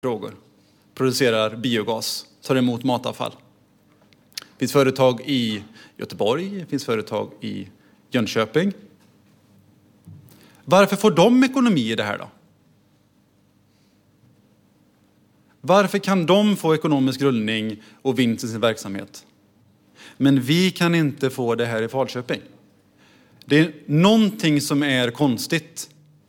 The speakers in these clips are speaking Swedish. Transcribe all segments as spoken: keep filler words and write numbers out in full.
frågor. Producerar biogas, tar emot matavfall. Det finns företag i Göteborg, det finns företag i Jönköping. Varför får de ekonomi i det här då? Varför kan de få ekonomisk rullning och vinst i sin verksamhet? Men vi kan inte få det här i Falköping. Det är någonting som är konstigt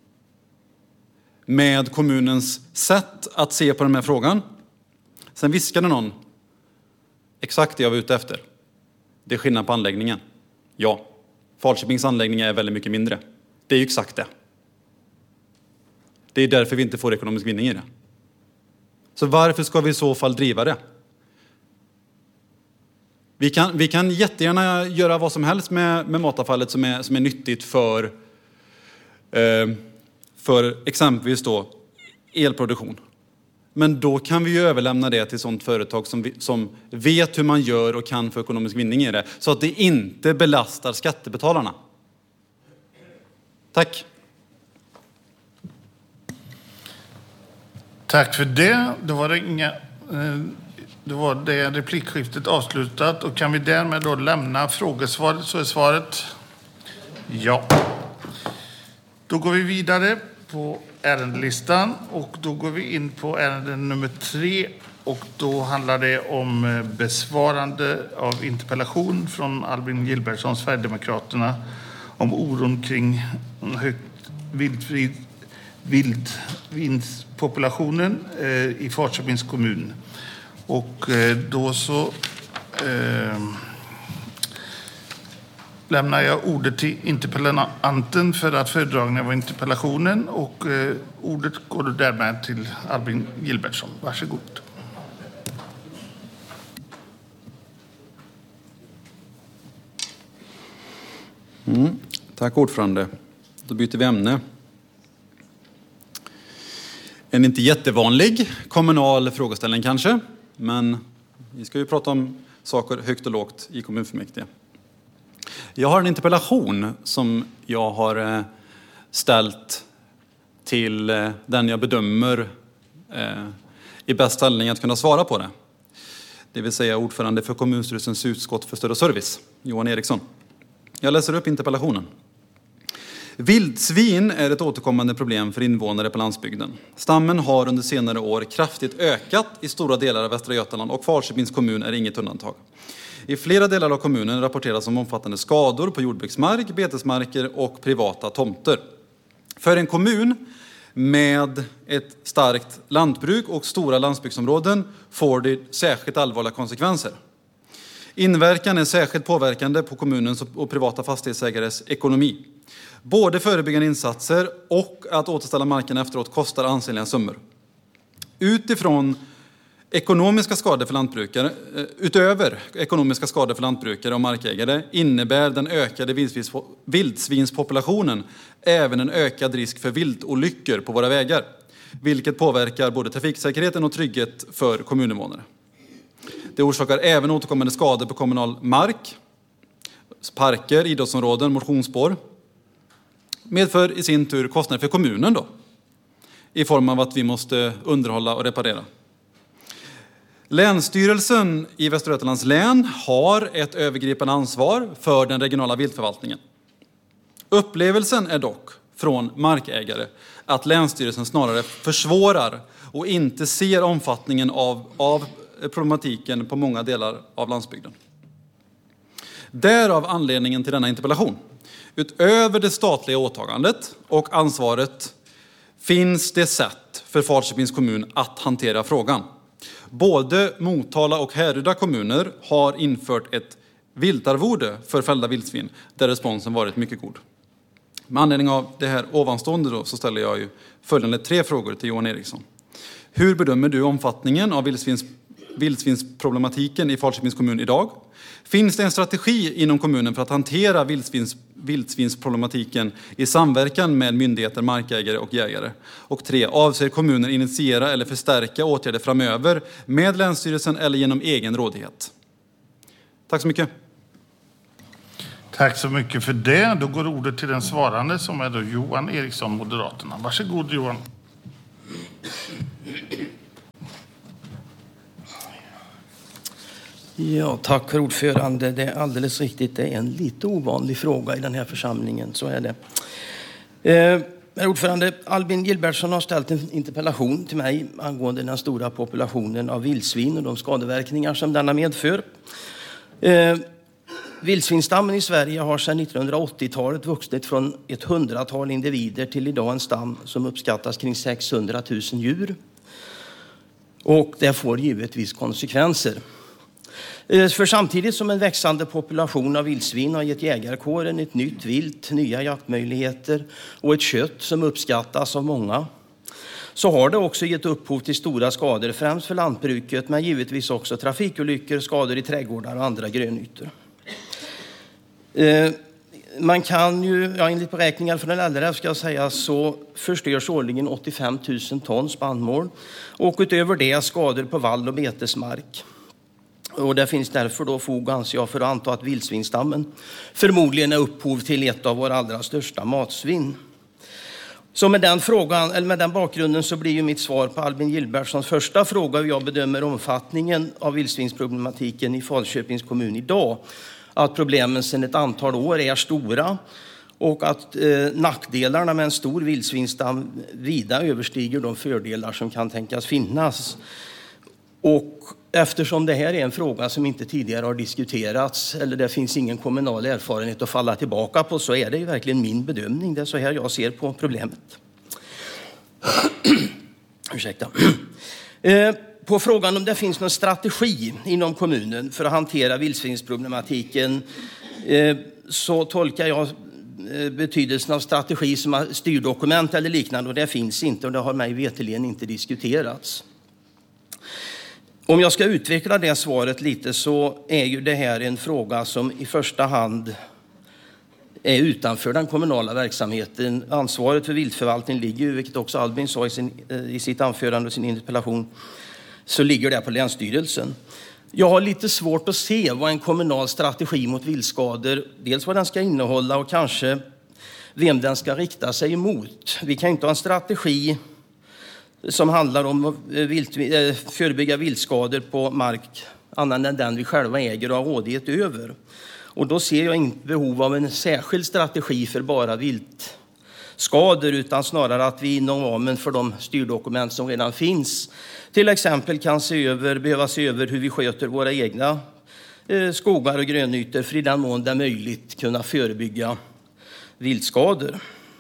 med kommunens sätt att se på den här frågan. Sen viskade någon exakt det jag var ute efter. Det är skillnad på anläggningen. Ja, Falköpings anläggning är väldigt mycket mindre. Det är ju exakt det. Det är därför vi inte får ekonomisk vinning i det. Så varför ska vi i så fall driva det? Vi kan, vi kan jättegärna göra vad som helst med, med matavfallet som är, som är nyttigt för, eh, för exempelvis då elproduktion. Men då kan vi ju överlämna det till sånt företag som, vi, som vet hur man gör och kan få ekonomisk vinning i det. Så att det inte belastar skattebetalarna. Tack. Tack för det. Då var det inga... Då var det replikskiftet avslutat och kan vi därmed då lämna frågesvaret, så är svaret ja. Då går vi vidare på ärendelistan och då går vi in på ärende nummer tre och då handlar det om besvarande av interpellation från Albin Gilbertsson, Sverigedemokraterna, om oron kring högt vildsvin, vildsvinspopulationen i Falköpings kommun. Och då så eh, lämnar jag ordet till interpellanten för att föredragningen av interpellationen och eh, ordet går därmed till Albin Gilbertsson. Varsågod. Mm, tack ordförande. Då byter vi ämne. En inte jättevanlig kommunal frågeställning kanske. Men vi ska ju prata om saker högt och lågt i kommunfullmäktige. Jag har en interpellation som jag har ställt till den jag bedömer i bäst ställning att kunna svara på det. Det vill säga ordförande för kommunstyrelsens utskott för stöd och service, Johan Eriksson. Jag läser upp interpellationen. Vildsvin är ett återkommande problem för invånare på landsbygden. Stammen har under senare år kraftigt ökat i stora delar av Västra Götaland och Falköpings kommun är inget undantag. I flera delar av kommunen rapporteras om omfattande skador på jordbruksmark, betesmarker och privata tomter. För en kommun med ett starkt lantbruk och stora landsbygdsområden får det särskilt allvarliga konsekvenser. Inverkan är särskilt påverkande på kommunens och privata fastighetsägares ekonomi. Både förebyggande insatser och att återställa marken efteråt kostar ansenliga summor. Utifrån ekonomiska skador för lantbrukare, utöver ekonomiska skador för lantbrukare och markägare innebär den ökade vildsvinspopulationen även en ökad risk för viltolyckor på våra vägar, vilket påverkar både trafiksäkerheten och trygghet för kommuninvånare. Det orsakar även återkommande skador på kommunal mark, parker, idrottsområden, motionsspår. Medför i sin tur kostnader för kommunen då, i form av att vi måste underhålla och reparera. Länsstyrelsen i Västra Götalands län har ett övergripande ansvar för den regionala viltförvaltningen. Upplevelsen är dock från markägare att Länsstyrelsen snarare försvårar och inte ser omfattningen av, av problematiken på många delar av landsbygden. Därav anledningen till denna interpellation. Utöver det statliga åtagandet och ansvaret finns det sätt för Falköpings kommun att hantera frågan. Både Motala och Härryda kommuner har infört ett viltarvode för fällda vildsvin där responsen varit mycket god. Med anledning av det här ovanstående då, så ställer jag ju följande tre frågor till Johan Eriksson. Hur bedömer du omfattningen av vildsvins, vildsvinsproblematiken i Falköpings kommun idag? Finns det en strategi inom kommunen för att hantera vildsvins, vildsvinsproblematiken i samverkan med myndigheter, markägare och jägare? Och tre, avser kommunen initiera eller förstärka åtgärder framöver med Länsstyrelsen eller genom egen rådighet? Tack så mycket. Tack så mycket för det. Då går ordet till den svarande som är då Johan Eriksson, Moderaterna. Varsågod Johan. Ja, tack för ordförande. Det är alldeles riktigt. Det är en lite ovanlig fråga i den här församlingen. Så är det. Eh, herr ordförande, Albin Gilbertsson har ställt en interpellation till mig angående den stora populationen av vildsvin och de skadeverkningar som denna medför. Eh, vildsvinstammen i Sverige har sedan nittonhundraåttiotalet vuxit från ett hundratal individer till idag en stam som uppskattas kring sexhundratusen djur. Och det får givetvis konsekvenser. För samtidigt som en växande population av vildsvin har gett jägarkåren ett nytt vilt, nya jaktmöjligheter och ett kött som uppskattas av många, så har det också gett upphov till stora skador, främst för lantbruket, men givetvis också trafikolyckor, skador i trädgårdar och andra grönytor. Man kan ju, ja, enligt beräkningar från L R F ska jag säga, så förstörs årligen åttiofem tusen ton spannmål och utöver det skador på vall och betesmark. Och det finns därför då fog, anser jag, för att anta att vildsvinstammen förmodligen är upphov till ett av våra allra största matsvinn. Så med den frågan, eller med den bakgrunden, så blir ju mitt svar på Albin Gilbertssons första fråga hur jag bedömer omfattningen av vildsvinsproblematiken i Falköpings kommun idag, att problemen sedan ett antal år är stora och att eh, nackdelarna med en stor vildsvinsstam vida överstiger de fördelar som kan tänkas finnas. Och eftersom det här är en fråga som inte tidigare har diskuterats eller det finns ingen kommunal erfarenhet att falla tillbaka på, så är det ju verkligen min bedömning. Det är så här jag ser på problemet. Ursäkta. eh, På frågan om det finns någon strategi inom kommunen för att hantera vildsvinsproblematiken eh, så tolkar jag eh, betydelsen av strategi som styrdokument eller liknande, och det finns inte och det har mig veterligen inte diskuterats. Om jag ska utveckla det svaret lite, så är ju det här en fråga som i första hand är utanför den kommunala verksamheten. Ansvaret för viltförvaltning ligger ju, vilket också Albin sa i, sin, i sitt anförande och sin interpellation, så ligger det på Länsstyrelsen. Jag har lite svårt att se vad en kommunal strategi mot viltskador, dels vad den ska innehålla och kanske vem den ska rikta sig emot. Vi kan inte ha en strategi som handlar om att vilt, förebygga viltskador på mark annan än den vi själva äger och har rådighet över. Och då ser jag inte behov av en särskild strategi för bara viltskador, utan snarare att vi inom ramen för de styrdokument som redan finns till exempel kan se över, behöva se över hur vi sköter våra egna eh, skogar och grönytor för i den mån det är möjligt kunna förebygga viltskador.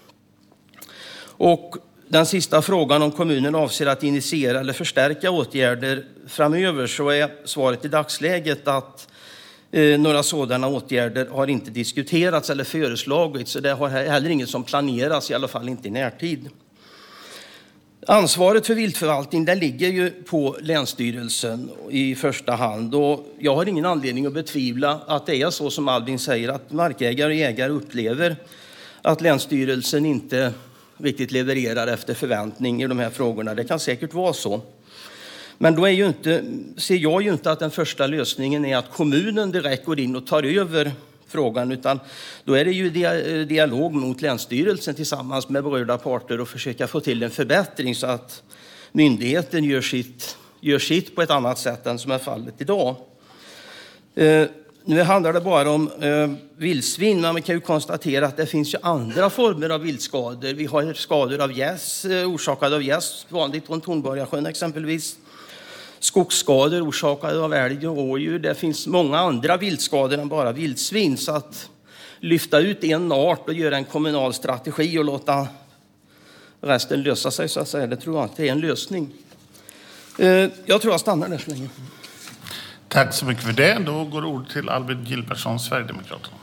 Och den sista frågan, om kommunen avser att initiera eller förstärka åtgärder framöver, så är svaret i dagsläget att eh, några sådana åtgärder har inte diskuterats eller föreslagits, så det har heller inget som planeras, i alla fall inte i närtid. Ansvaret för viltförvaltning det ligger ju på Länsstyrelsen i första hand, och jag har ingen anledning att betvivla att det är så som Albin säger, att markägare och jägare upplever att Länsstyrelsen inte riktigt levererar efter förväntning i de här frågorna. Det kan säkert vara så. Men då är ju inte, ser jag ju inte att den första lösningen är att kommunen direkt går in och tar över frågan, utan då är det ju dialog mot Länsstyrelsen tillsammans med berörda parter och försöka få till en förbättring så att myndigheten gör sitt, gör sitt på ett annat sätt än som är fallet idag. Eh, nu handlar det bara om eh, vildsvin, men man kan ju konstatera att det finns ju andra former av viltskador. Vi har skador av gäss, eh, orsakade av gäss, vanligt från Tornborgasjön exempelvis. Skogsskador orsakade av älg och rådjur. Det finns många andra viltskador än bara vildsvin, så att lyfta ut en art och göra en kommunal strategi och låta resten lösa sig, så att säga, det tror jag inte är en lösning. Jag tror jag stannar där så länge. Tack så mycket för det. Då går ord till Albin Gilbertsson, Sverigedemokraterna.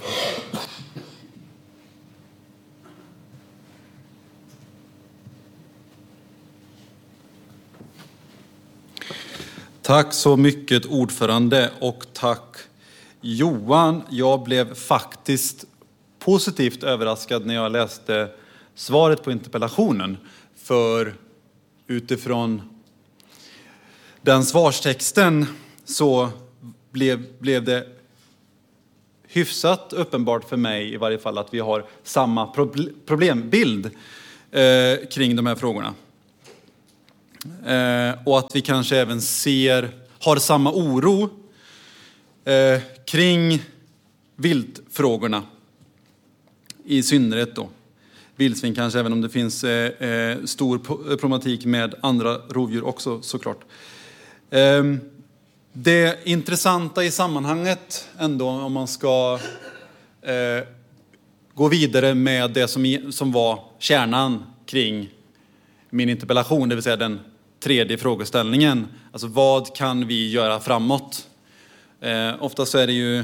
Tack så mycket ordförande, och tack Johan. Jag blev faktiskt positivt överraskad när jag läste svaret på interpellationen, för utifrån den svarstexten så blev, blev det hyfsat uppenbart för mig i varje fall att vi har samma problembild eh, kring de här frågorna. Eh, och att vi kanske även ser, har samma oro eh, kring viltfrågorna. I synnerhet då. Vildsvin kanske, även om det finns eh, eh, stor problematik med andra rovdjur också såklart. Eh, det intressanta i sammanhanget ändå, om man ska eh, gå vidare med det som, i, som var kärnan kring min interpellation, det vill säga den tredje frågeställningen. Alltså vad kan vi göra framåt? Eh, ofta så är det ju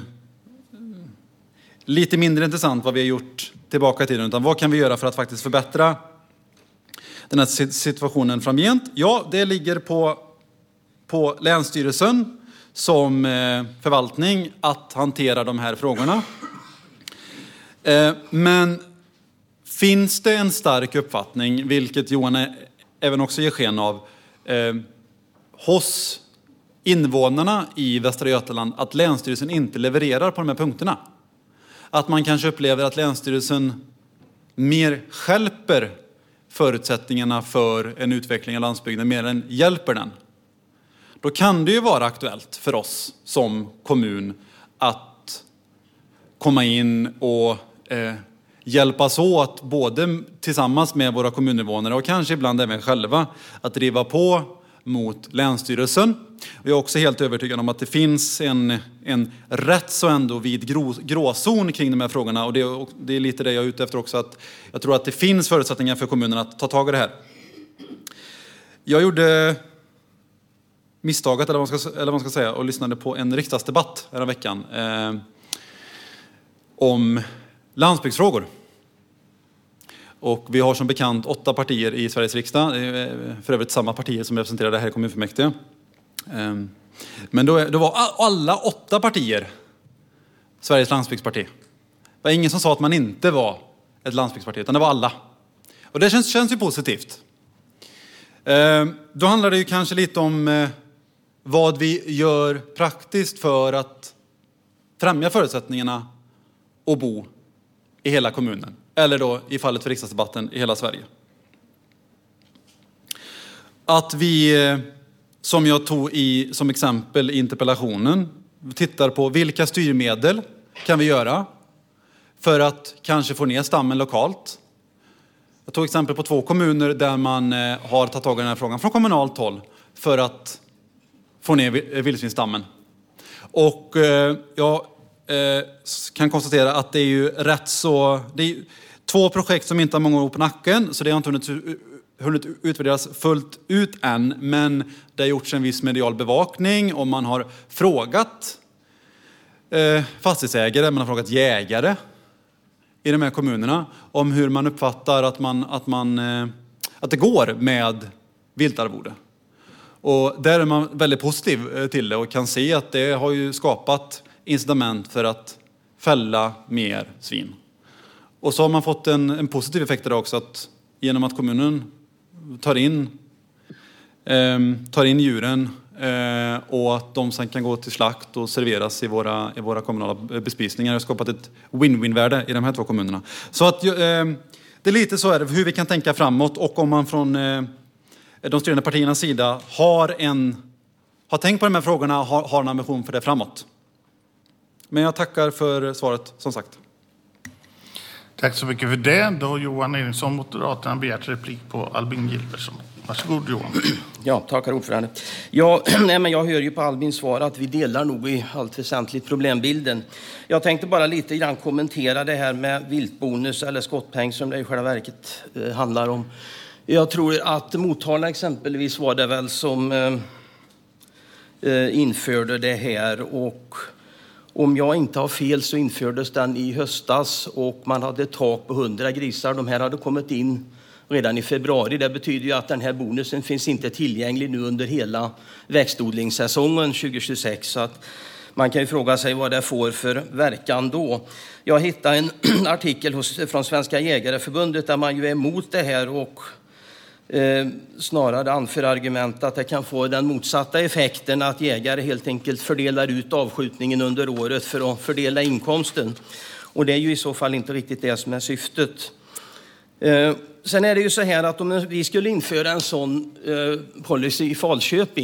lite mindre intressant vad vi har gjort tillbaka i tiden, utan vad kan vi göra för att faktiskt förbättra den här situationen framgent? Ja, det ligger på, på Länsstyrelsen som eh, förvaltning att hantera de här frågorna. Eh, men finns det en stark uppfattning, vilket Johan även också ger sken av, eh, hos invånarna i Västra Götaland att Länsstyrelsen inte levererar på de här punkterna? Att man kanske upplever att Länsstyrelsen mer stjälper förutsättningarna för en utveckling av landsbygden mer än hjälper den. Då kan det ju vara aktuellt för oss som kommun att komma in och eh, hjälpas åt både tillsammans med våra kommuninvånare och kanske ibland även själva att driva på mot Länsstyrelsen. Vi är också helt övertygade om att det finns en, en rätt så ändå vid grå, gråzon kring de här frågorna. Och det, är, det är lite det jag är ute efter också. Att jag tror att det finns förutsättningar för kommunerna att ta tag i det här. Jag gjorde misstaget, eller vad man ska, eller vad man ska säga, och lyssnade på en riksdagsdebatt här en veckan eh, om landsbygdsfrågor. Och vi har som bekant åtta partier i Sveriges riksdag. För övrigt samma partier som representerar det här i kommunfullmäktige. Men då, då var alla åtta partier Sveriges landsbygdsparti. Det var ingen som sa att man inte var ett landsbygdsparti, utan det var alla. Och det känns, känns ju positivt. Då handlar det ju kanske lite om vad vi gör praktiskt för att främja förutsättningarna att bo i hela kommunen. Eller då i fallet för riksdagsdebatten i hela Sverige. Att vi, som jag tog i som exempel i interpellationen, tittar på vilka styrmedel kan vi göra för att kanske få ner stammen lokalt. Jag tog exempel på två kommuner där man har tagit tag i den här frågan från kommunalt håll för att få ner vildsvinsstammen. Och jag kan konstatera att det är ju rätt så... Det är två projekt som inte har många år på nacken, så det har inte hunnit, hunnit utvärderas fullt ut än. Men det har gjorts en viss medial bevakning och man har frågat eh, fastighetsägare, man har frågat jägare i de här kommunerna om hur man uppfattar att, man, att, man, eh, att det går med viltarvode. Och där är man väldigt positiv till det och kan se att det har ju skapat incitament för att fälla mer svin. Och så har man fått en, en positiv effekt där också, att genom att kommunen tar in, eh, tar in djuren eh, och att de sen kan gå till slakt och serveras i våra, i våra kommunala bespisningar har skapat ett win-win-värde i de här två kommunerna. Så att eh, det är lite så är det, hur vi kan tänka framåt, och om man från eh, de styrande partiernas sida har, en, har tänkt på de här frågorna och har, har en ambition för det framåt. Men jag tackar för svaret, som sagt. Tack så mycket för det. Då har Johan Eriksson, Moderaterna, begärt replik på Albin Gilbertsson. Varsågod Johan. Ja, tackar ordförande. Ja, nej, men jag hör ju på Albins svar att vi delar nog i allt väsentligt problembilden. Jag tänkte bara lite grann kommentera det här med viltbonus eller skottpeng som det i själva verket eh, handlar om. Jag tror att Motala exempelvis var det väl som eh, införde det här, och om jag inte har fel så infördes den i höstas och man hade ett tak på hundra grisar. De här hade kommit in redan i februari. Det betyder ju att den här bonusen finns inte tillgänglig nu under hela växtodlingssäsongen tjugo tjugosex. Så att man kan ju fråga sig vad det får för verkan då. Jag hittade en artikel hos, från Svenska Jägareförbundet där man ju är emot det här och Eh, snarare anför argument att det kan få den motsatta effekten, att jägare helt enkelt fördelar ut avskjutningen under året för att fördela inkomsten. Och det är ju i så fall inte riktigt det som är syftet. Eh, sen är det ju så här att om vi skulle införa en sån eh, policy i Falköping